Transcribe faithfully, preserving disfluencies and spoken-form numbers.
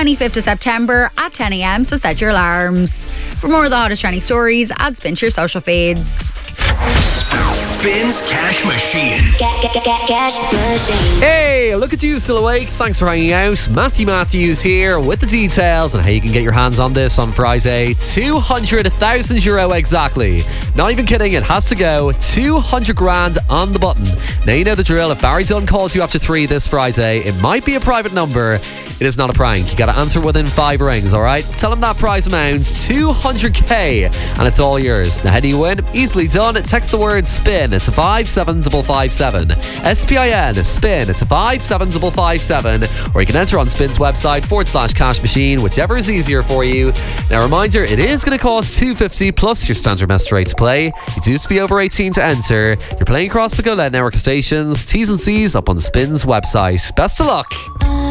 twenty-fifth of September at ten a.m, so set your alarms. For more of the hottest trending stories, add Spin to your social feeds. Spins Cash Machine. Get, get, get, get cash machine. Hey, look at you, still awake. Thanks for hanging out. Matthew Matthews here with the details on how you can get your hands on this on Friday. two hundred thousand euro exactly. Not even kidding, it has to go. two hundred grand on the button. Now you know the drill. If Barry Dunn calls you after three this Friday, it might be a private number. It is not a prank. You got to answer within five rings, all right? Tell him that prize amount, two hundred k, and it's all yours. Now, how do you win? Easily done. Text the word SPIN to five seven five five seven. S P I N, SPIN to five seven five five seven. Or you can enter on Spin's website, forward slash cash machine, whichever is easier for you. Now, reminder, it is going to cost two hundred fifty plus your standard message rate to play. You do have to be over eighteen to enter. You're playing across the Go Loud network of stations. T's and C's up on Spin's website. Best of luck.